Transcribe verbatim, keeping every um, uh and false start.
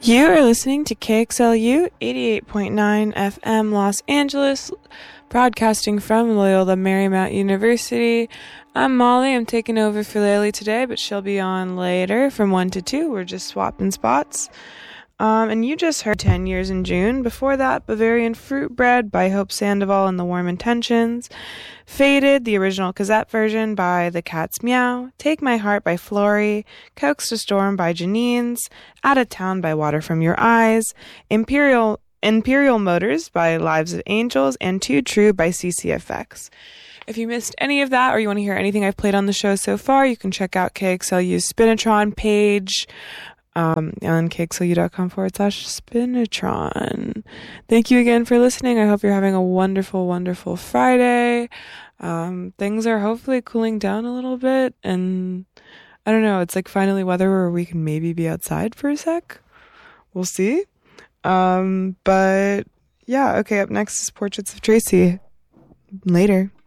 You are listening to K X L U eighty-eight point nine F M Los Angeles, broadcasting from Loyola Marymount University. I'm Molly. I'm taking over for Laylee today, but she'll be on later from one to two. We're just swapping spots. Um, and you just heard ten years in June. Before that, Bavarian Fruit Bread by Hope Sandoval and the Warm Intentions. Faded, the original cassette version by The Cat's Meow. Take My Heart by Flory. Coaxed a Storm by Janine's. Out of Town by Water From Your Eyes. Imperial Imperial Motors by Lives of Angels. And Too True by C C F X. If you missed any of that or you want to hear anything I've played on the show so far, you can check out K X L U's Spinatron page. Um, on kxlu.com forward slash Spinatron. Thank you again for listening. I hope you're having a wonderful, wonderful Friday. Um, things are hopefully cooling down a little bit, and I don't know, it's like finally weather where we can maybe be outside for a sec. We'll see. Um, but yeah, okay, up next is Portraits of Tracy. Later.